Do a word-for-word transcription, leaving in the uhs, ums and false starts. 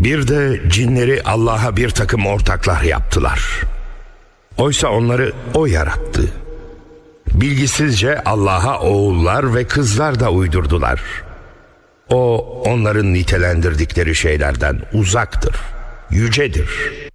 Bir de cinleri Allah'a bir takım ortaklar yaptılar. Oysa onları O yarattı. Bilgisizce Allah'a oğullar ve kızlar da uydurdular. O onların nitelendirdikleri şeylerden uzaktır, yücedir.